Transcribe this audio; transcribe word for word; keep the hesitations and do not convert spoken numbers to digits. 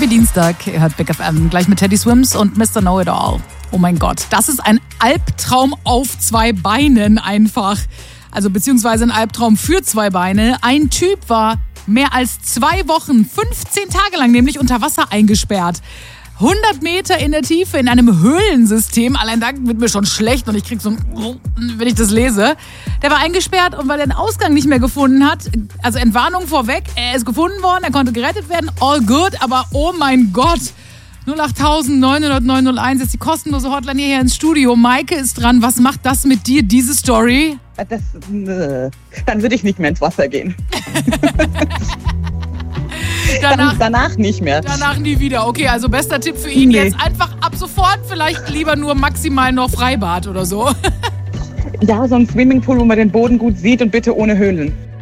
Happy Dienstag, ihr hört Big F M, gleich mit Teddy Swims und Mister Know-It-All. Oh mein Gott, das ist ein Albtraum auf zwei Beinen einfach. Also beziehungsweise ein Albtraum für zwei Beine. Ein Typ war mehr als zwei Wochen, fünfzehn Tage lang nämlich unter Wasser eingesperrt. hundert Meter in der Tiefe in einem Höhlensystem. Allein da wird mir schon schlecht und ich krieg so ein, wenn ich das lese. Der war eingesperrt und weil er den Ausgang nicht mehr gefunden hat, also Entwarnung vorweg, er ist gefunden worden, er konnte gerettet werden, all good, aber oh mein Gott, null acht neun null null neun null eins ist die kostenlose Hotline hierher ins Studio. Maike ist dran, was macht das mit dir, diese Story? Das, äh, dann würde ich nicht mehr ins Wasser gehen. Danach, Dann, danach nicht mehr. Danach nie wieder. Okay, also bester Tipp für ihn Nee. jetzt einfach ab sofort vielleicht lieber nur maximal noch Freibad oder so. Ja, so ein Swimmingpool, wo man den Boden gut sieht und bitte ohne Höhlen.